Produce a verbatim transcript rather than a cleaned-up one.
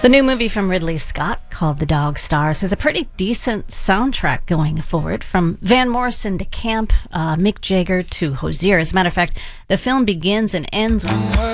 The new movie from Ridley Scott, called The Dog Stars, has a pretty decent soundtrack going for it, from Van Morrison to Camp, uh, Mick Jagger to Hozier. As a matter of fact, the film begins and ends with